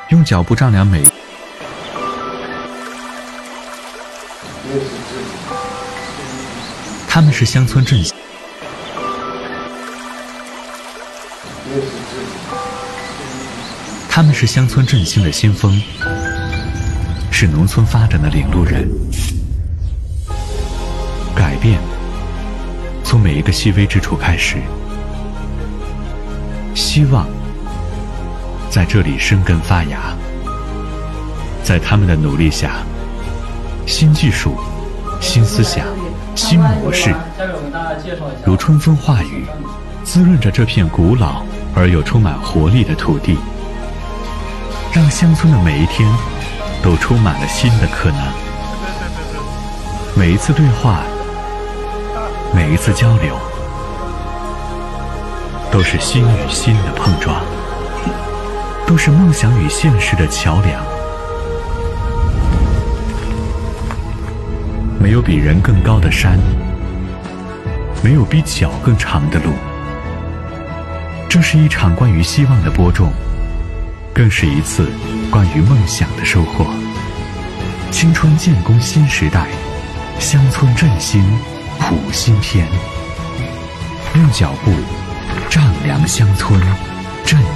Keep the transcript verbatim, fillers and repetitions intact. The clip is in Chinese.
用脚步丈量每他们是乡村振兴他们是乡村振兴的先锋，是农村发展的领路人。改变从每一个细微之处开始，希望在这里生根发芽。在他们的努力下，新技术、新思想、新模式如春风化雨，滋润着这片古老而又充满活力的土地，让乡村的每一天都充满了新的可能。每一次对话，每一次交流，都是心与心的碰撞，都是梦想与现实的桥梁。没有比人更高的山，没有比脚更长的路。这是一场关于希望的播种，更是一次关于梦想的收获。青春建功新时代，乡村振兴谱新篇。用脚步丈量乡村，振